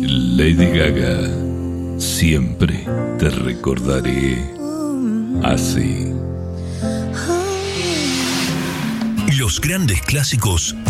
Lady Gaga, siempre te recordaré así. Los grandes clásicos